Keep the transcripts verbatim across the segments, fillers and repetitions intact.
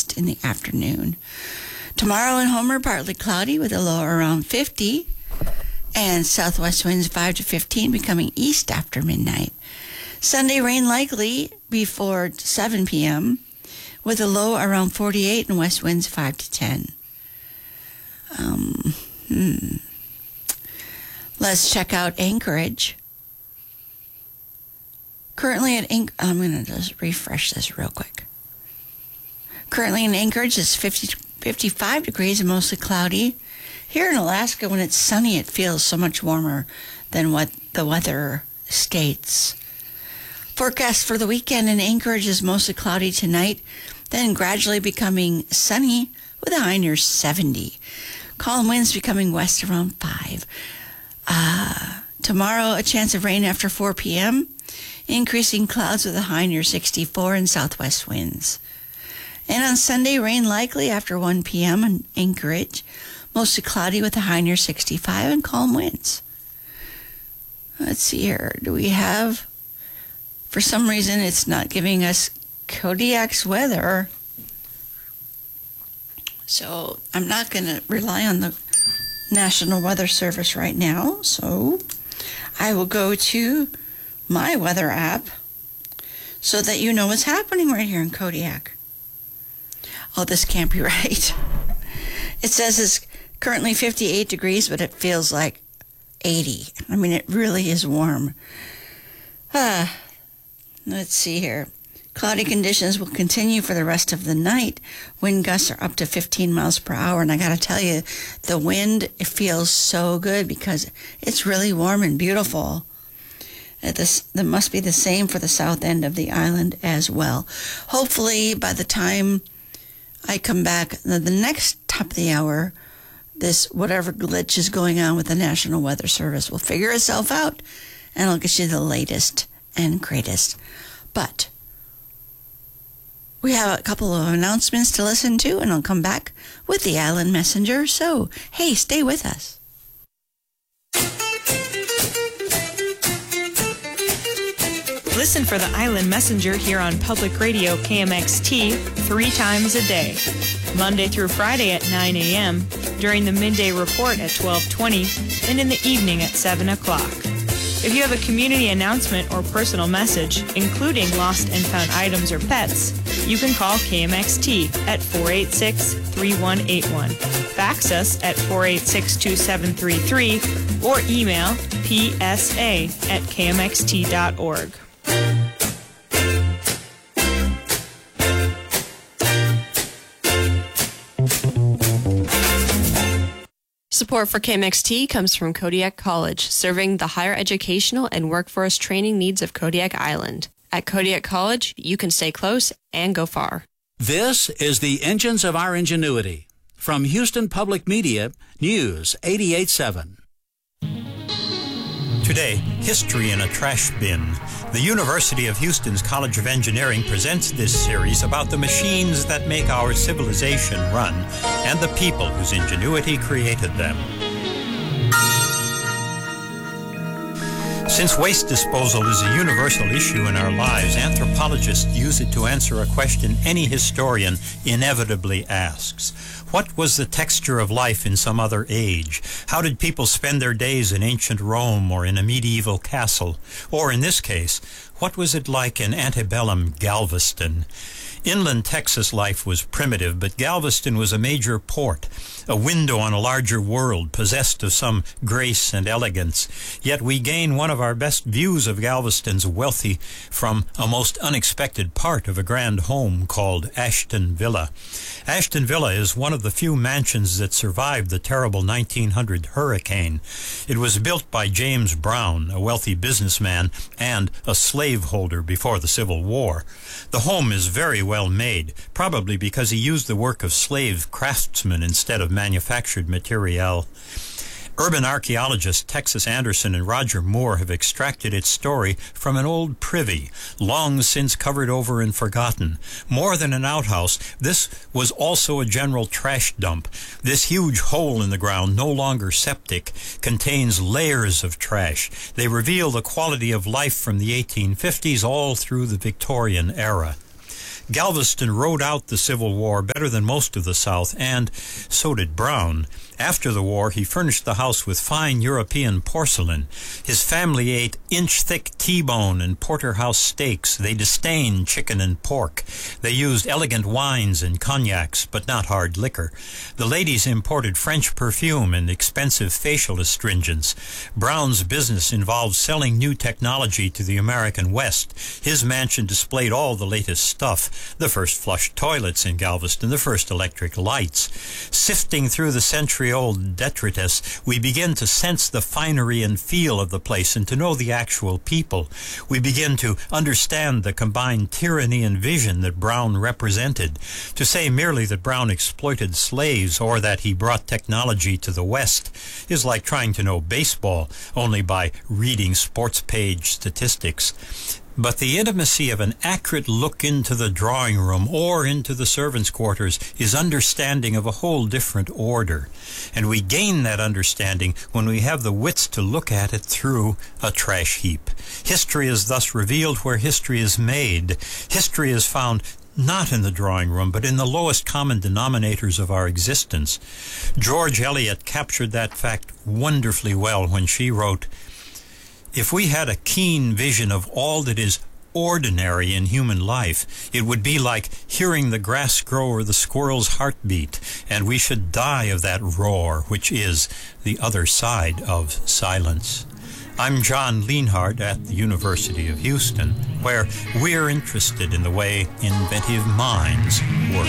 west in the afternoon. Tomorrow in Homer, partly cloudy with a low around fifty, and southwest winds five to fifteen, becoming east after midnight. Sunday, rain likely before seven p.m., with a low around forty-eight and west winds five to ten. Um, hmm. Let's check out Anchorage. Currently at Anchorage, I'm going to just refresh this real quick. Currently in Anchorage, it's fifty, fifty-five degrees and mostly cloudy. Here in Alaska, when it's sunny, it feels so much warmer than what the weather states. Forecast for the weekend in Anchorage is mostly cloudy tonight, then gradually becoming sunny with a high near seventy. Calm winds becoming west around five. Uh, tomorrow, a chance of rain after four p.m., increasing clouds with a high near sixty-four and southwest winds. And on Sunday, rain likely after one p.m. in Anchorage, mostly cloudy with a high near sixty-five and calm winds. Let's see here. Do we have, for some reason, it's not giving us Kodiak's weather. So I'm not going to rely on the National Weather Service right now. So I will go to my weather app so that you know what's happening right here in Kodiak. Oh, this can't be right. It says it's currently fifty-eight degrees, but it feels like eighty. I mean, it really is warm. Ah, let's see here. Cloudy conditions will continue for the rest of the night. Wind gusts are up to fifteen miles per hour. And I got to tell you, the wind, it feels so good because it's really warm and beautiful. This, that must be the same for the south end of the island as well. Hopefully, by the time I come back the, the next top of the hour, this whatever glitch is going on with the National Weather Service will figure itself out, and I'll get you the latest and greatest. But we have a couple of announcements to listen to, and I'll come back with the Island Messenger. So, hey, stay with us. Listen for the Island Messenger here on Public Radio K M X T three times a day, Monday through Friday at nine a.m., during the midday report at twelve twenty, and in the evening at seven o'clock. If you have a community announcement or personal message, including lost and found items or pets, you can call K M X T at four eight six, three one eight one, fax us at four eight six, two seven three three, or email p s a at k m x t dot org. Support for K M X T comes from Kodiak College, serving the higher educational and workforce training needs of Kodiak Island. At Kodiak College, you can stay close and go far. This is the Engines of Our Ingenuity. From Houston Public Media, News eighty-eight point seven. Today, history in a trash bin. The University of Houston's College of Engineering presents this series about the machines that make our civilization run and the people whose ingenuity created them. Since waste disposal is a universal issue in our lives, anthropologists use it to answer a question any historian inevitably asks. What was the texture of life in some other age? How did people spend their days in ancient Rome or in a medieval castle? Or in this case, what was it like in antebellum Galveston? Inland Texas life was primitive, but Galveston was a major port, a window on a larger world, possessed of some grace and elegance. Yet we gain one of our best views of Galveston's wealthy from a most unexpected part of a grand home called Ashton Villa. Ashton Villa is one of the few mansions that survived the terrible nineteen hundred hurricane. It was built by James Brown, a wealthy businessman and a slaveholder before the Civil War. The home is very well made, probably because he used the work of slave craftsmen instead of manufactured material. Urban archaeologists Texas Anderson and Roger Moore have extracted its story from an old privy, long since covered over and forgotten. More than an outhouse, this was also a general trash dump. This huge hole in the ground, no longer septic, contains layers of trash. They reveal the quality of life from the eighteen fifties all through the Victorian era. Galveston rode out the Civil War better than most of the South, and so did Brown. After the war, he furnished the house with fine European porcelain. His family ate inch-thick T-bone and porterhouse steaks. They disdained chicken and pork. They used elegant wines and cognacs, but not hard liquor. The ladies imported French perfume and expensive facial astringents. Brown's business involved selling new technology to the American West. His mansion displayed all the latest stuff, the first flush toilets in Galveston, the first electric lights. Sifting through the century-old detritus, we begin to sense the finery and feel of the place and to know the actual people. We begin to understand the combined tyranny and vision that Brown represented. To say merely that Brown exploited slaves or that he brought technology to the West is like trying to know baseball only by reading sports page statistics. But the intimacy of an accurate look into the drawing room or into the servants' quarters is understanding of a whole different order. And we gain that understanding when we have the wits to look at it through a trash heap. History is thus revealed where history is made. History is found not in the drawing room, but in the lowest common denominators of our existence. George Eliot captured that fact wonderfully well when she wrote, "If we had a keen vision of all that is ordinary in human life, it would be like hearing the grass grow or the squirrel's heartbeat, and we should die of that roar, which is the other side of silence." I'm John Lienhardt at the University of Houston, where we're interested in the way inventive minds work.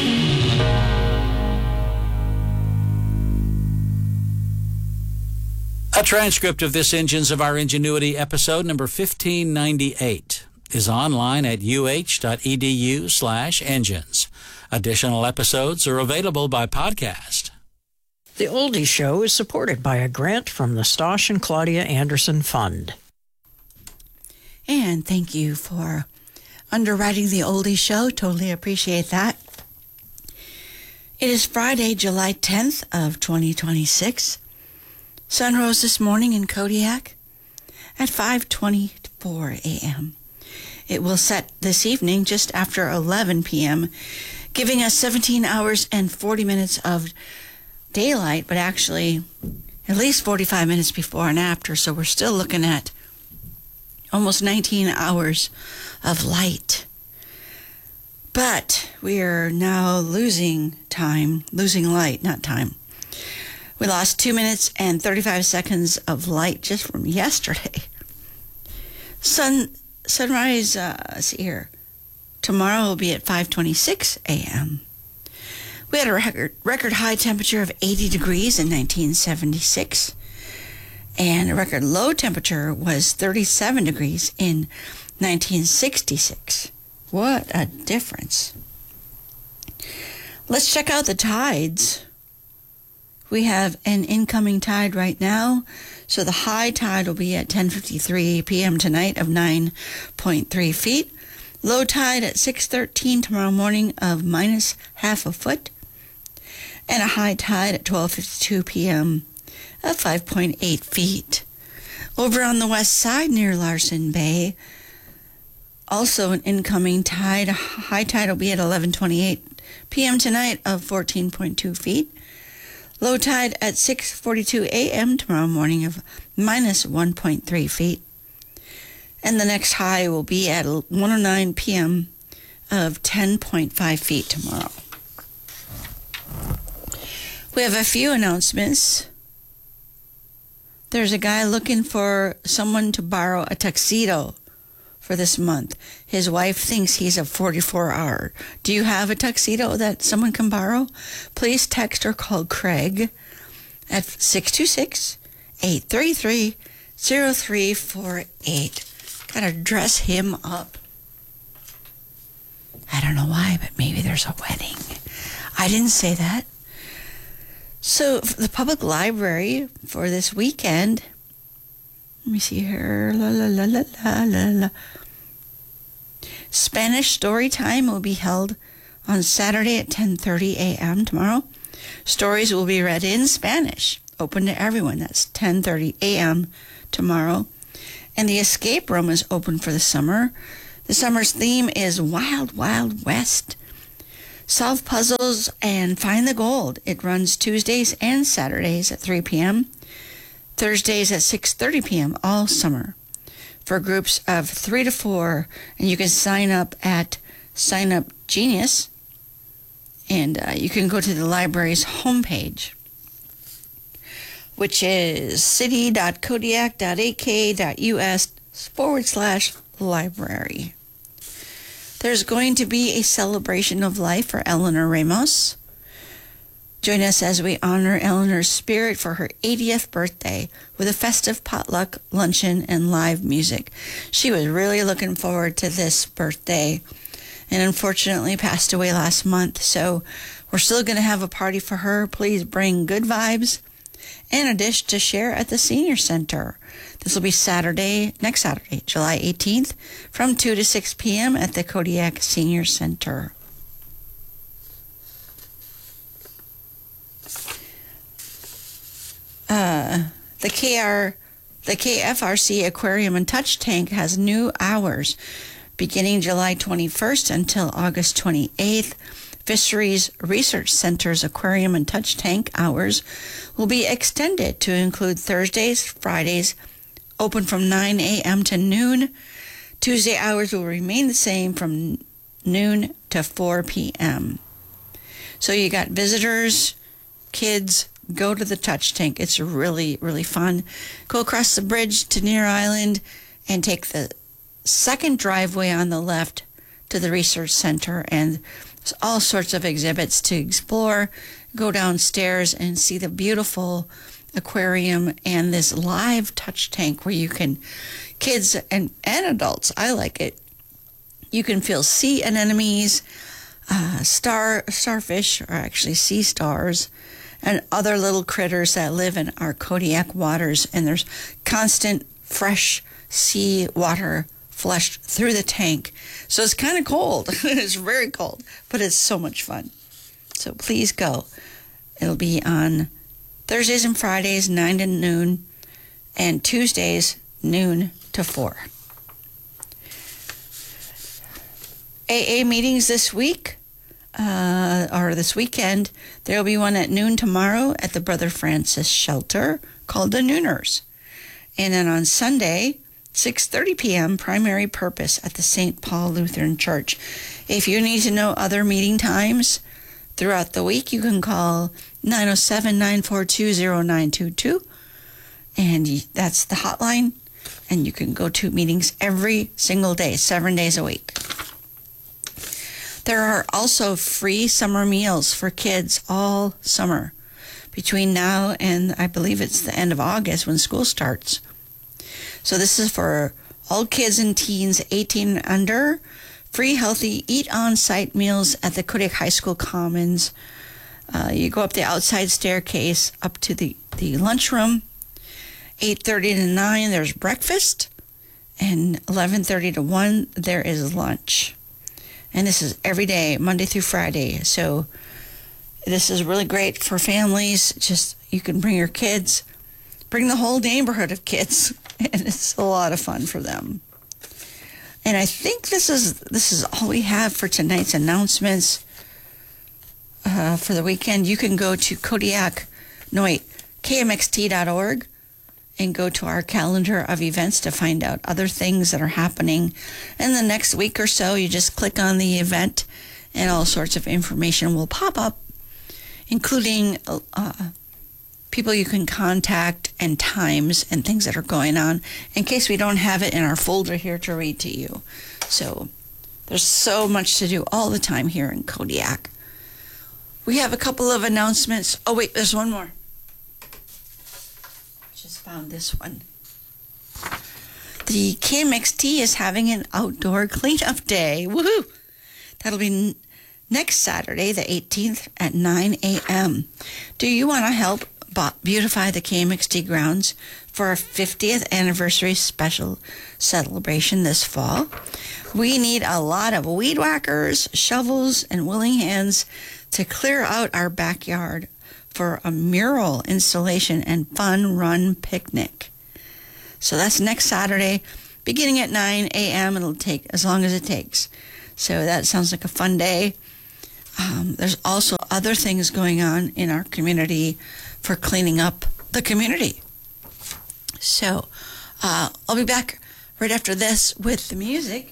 A transcript of this Engines of Our Ingenuity episode number fifteen ninety-eight is online at uh.edu slash engines. Additional episodes are available by podcast. The Oldie Show is supported by a grant from the Stosh and Claudia Anderson Fund. And thank you for underwriting the Oldie Show. Totally appreciate that. It is Friday, July tenth of twenty twenty-six. Sun rose this morning in Kodiak at five twenty-four a.m. It will set this evening just after eleven p.m., giving us seventeen hours and forty minutes of daylight, but actually at least forty-five minutes before and after, so we're still looking at almost nineteen hours of light. But we are now losing time, losing light, not time. We lost two minutes and thirty-five seconds of light just from yesterday. Sun sunrise, uh, let's see here. Tomorrow will be at five twenty-six a.m. We had a record record high temperature of eighty degrees in nineteen seventy-six, and a record low temperature was thirty-seven degrees in nineteen sixty-six. What a difference. Let's check out the tides. We have an incoming tide right now, so the high tide will be at ten fifty-three p.m. tonight of nine point three feet. Low tide at six thirteen tomorrow morning of minus half a foot. And a high tide at twelve fifty-two p.m. of five point eight feet. Over on the west side near Larsen Bay, also an incoming tide. High tide will be at eleven twenty-eight p.m. tonight of fourteen point two feet. Low tide at six forty-two a.m. tomorrow morning of minus one point three feet. And the next high will be at one oh nine p.m. of ten point five feet tomorrow. We have a few announcements. There's a guy looking for someone to borrow a tuxedo for this month. His wife thinks he's a forty-four hour. Do you have a tuxedo that someone can borrow? Please text or call Craig at six two six, eight three three, zero three four eight. Gotta dress him up. I don't know why, but maybe there's a wedding. I didn't say that. So the public library for this weekend, let me see here, la la la la la la la. Spanish story time will be held on Saturday at ten thirty a.m. tomorrow. Stories will be read in Spanish, open to everyone. That's ten thirty a.m. tomorrow. And the escape room is open for the summer. The summer's theme is Wild Wild West. Solve puzzles and find the gold. It runs Tuesdays and Saturdays at three p.m., Thursdays at six thirty p.m. all summer for groups of three to four. And you can sign up at Sign Up Genius, and uh, you can go to the library's homepage, which is city.kodiak.ak.us forward slash library. There's going to be a celebration of life for Eleanor Ramos. Join us as we honor Eleanor's spirit for her eightieth birthday with a festive potluck luncheon and live music. She was really looking forward to this birthday and unfortunately passed away last month. So we're still going to have a party for her. Please bring good vibes and a dish to share at the Senior Center. This will be Saturday, next Saturday, July eighteenth, from two to six p.m. at the Kodiak Senior Center. Uh, the K R, the K F R C Aquarium and Touch Tank has new hours beginning July twenty-first until August twenty-eighth. Fisheries Research Center's Aquarium and Touch Tank hours will be extended to include Thursdays, Fridays, open from nine a.m. to noon. Tuesday hours will remain the same from noon to four p.m. So you got visitors, kids, go to the Touch Tank. It's really, really fun. Go across the bridge to Near Island and take the second driveway on the left to the Research Center, and there's all sorts of exhibits to explore. Go downstairs and see the beautiful aquarium and this live touch tank where you can, kids and, and adults, I like it, you can feel sea anemones, uh, star starfish, or actually sea stars, and other little critters that live in our Kodiak waters. And there's constant fresh sea water flushed through the tank. So it's kind of cold. It's very cold, but it's so much fun. So please go. It'll be on Thursdays and Fridays, nine to noon, and Tuesdays, noon to four. A A meetings this week, uh, or this weekend. There will be one at noon tomorrow at the Brother Francis Shelter called the Nooners. And then on Sunday, six thirty p.m., primary purpose at the Saint Paul Lutheran Church. If you need to know other meeting times throughout the week, you can call nine oh seven, nine four two, oh nine two two, and that's the hotline, and you can go to meetings every single day, seven days a week. There are also free summer meals for kids all summer between now and I believe it's the end of August when school starts. So this is for all kids and teens eighteen and under. Free, healthy, eat on-site meals at the Kodiak High School Commons. Uh, you go up the outside staircase up to the, the lunchroom. eight thirty to nine, there's breakfast. And eleven thirty to one, there is lunch. And this is every day, Monday through Friday. So this is really great for families. Just, you can bring your kids. Bring the whole neighborhood of kids. And it's a lot of fun for them. And I think this is this is all we have for tonight's announcements uh, for the weekend. You can go to Kodiak, no wait, K M X T dot org and go to our calendar of events to find out other things that are happening in the next week or so. You just click on the event and all sorts of information will pop up, including uh, people you can contact and times and things that are going on in case we don't have it in our folder here to read to you. So there's so much to do all the time here in Kodiak. We have a couple of announcements. Oh, wait, there's one more. I just found this one. The K M X T is having an outdoor cleanup day. Woohoo! That'll be n- next Saturday, the eighteenth at nine a.m. Do you want to help beautify the K M X T grounds for our fiftieth anniversary special celebration this fall? We need a lot of weed whackers, shovels, and willing hands to clear out our backyard for a mural installation and fun run picnic. So that's next Saturday, beginning at nine a.m. It'll take as long as it takes. So that sounds like a fun day. Um, there's also other things going on in our community for cleaning up the community. So uh, I'll be back right after this with the music.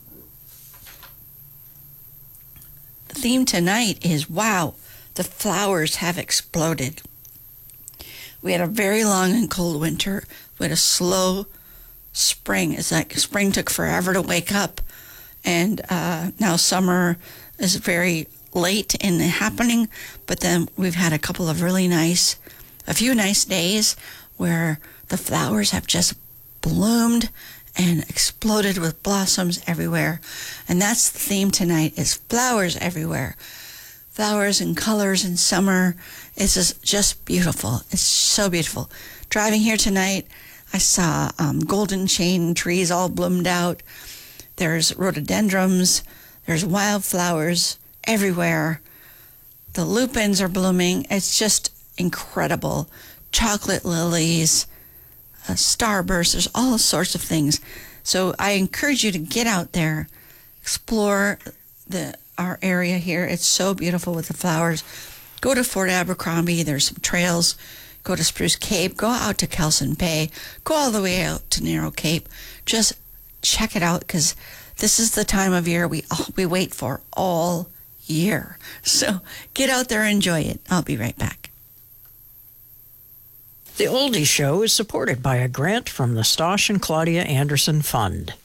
The theme tonight is, wow, the flowers have exploded. We had a very long and cold winter. We had a slow spring. It's like spring took forever to wake up. And uh, now summer is very late in happening. But then we've had a couple of really nice, a few nice days where the flowers have just bloomed and exploded with blossoms everywhere. And that's the theme tonight, is flowers everywhere. Flowers and colors in summer. It's just, just beautiful. It's so beautiful. Driving here tonight, I saw um, golden chain trees all bloomed out. There's rhododendrons. There's wildflowers everywhere. The lupins are blooming. It's just incredible. Chocolate lilies, uh, starbursts, there's all sorts of things. So I encourage you to get out there, explore the our area here. It's so beautiful with the flowers. Go to Fort Abercrombie. There's some trails. Go to Spruce Cape. Go out to Kelson Bay. Go all the way out to Narrow Cape. Just check it out, because this is the time of year we we wait for all year. So get out there and enjoy it. I'll be right back. The Oldie Show is supported by a grant from the Stosh and Claudia Anderson Fund.